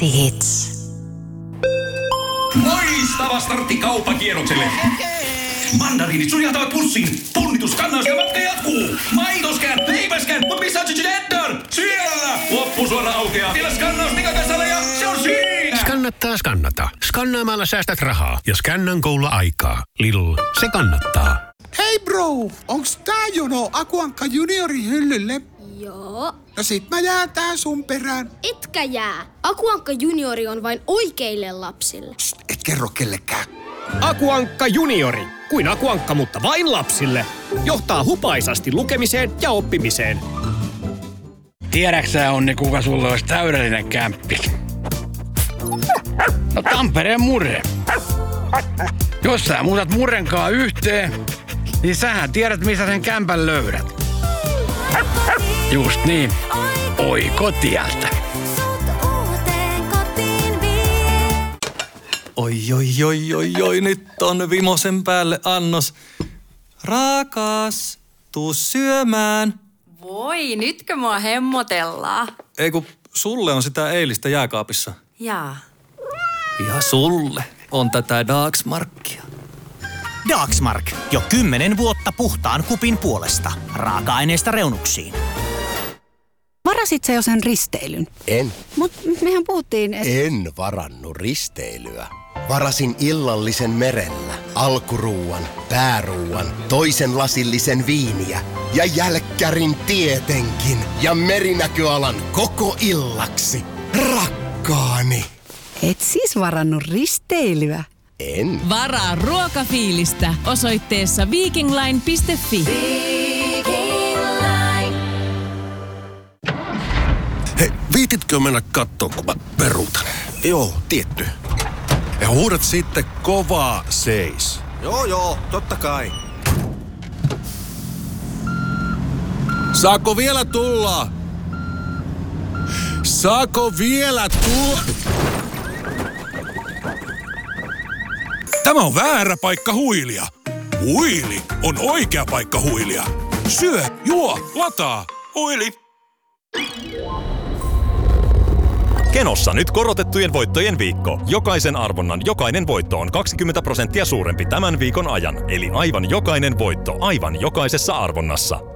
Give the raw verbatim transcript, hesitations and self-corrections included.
Energy Hits. Loistava startti kauppakierrokselle. Mandariinit sujahtavat pussiin. Punnitus kannas ja matka jatkuu. Maitoskään, leipäskään, mutta missä on Gigi Eddar? Siellä! Loppusuora aukeaa. Vielä skannaus pikakassalla ja se on siinä! Skannattaa skannata. Skannaamalla säästät rahaa ja Scannan koululla aikaa. Lidl, se kannattaa. Hei bro, onks tää jono Akuankka juniorin hyllylle? Joo. No sit mä jään tää sun perään. Etkä jää. Akuankka juniori on vain oikeille lapsille. Psst, et kerro kellekään. Akuankka juniori. Kuin Akuankka, mutta vain lapsille. Johtaa hupaisasti lukemiseen ja oppimiseen. Tiedäksä, Onni, kuka sulle olisi täydellinen kämppi? No Tampereen Murre. Jos sä muutat Murrenkaa yhteen, niin sähän tiedät, missä sen kämpän löydät. Just niin. Oi kotialta. Oi, oi, oi, oi, oi, nyt on vimosen päälle annos. Rakas, tuu syömään. Voi, nytkö mua hemmotellaan? Ei kun sulle on sitä eilistä jääkaapissa. Jaa. Ja sulle on tätä Dagsmarkia. Dagsmark. Jo kymmenen vuotta puhtaan kupin puolesta. Raaka-aineista reunuksiin. Varasit sä jo sen risteilyn? En. Mut mehän puhuttiin... Et... En varannut risteilyä. Varasin illallisen merellä, alkuruuan, pääruuan, toisen lasillisen viiniä ja jälkkärin tietenkin ja merinäköalan koko illaksi. Rakkaani! Et siis varannut risteilyä? En. Varaa ruokafiilistä osoitteessa viikingline piste fi. Hei, viititkö mennä kattoon, kun mä peruutan? Joo, tietty. Ja huudat sitten kovaa seis. Joo, joo, totta kai. Saako vielä tulla? Saako vielä tulla? Tämä on väärä paikka huilia. Huili on oikea paikka huilia. Syö, juo, lataa. Huili. Kenossa nyt korotettujen voittojen viikko. Jokaisen arvonnan jokainen voitto on kaksikymmentä prosenttia suurempi tämän viikon ajan. Eli aivan jokainen voitto aivan jokaisessa arvonnassa.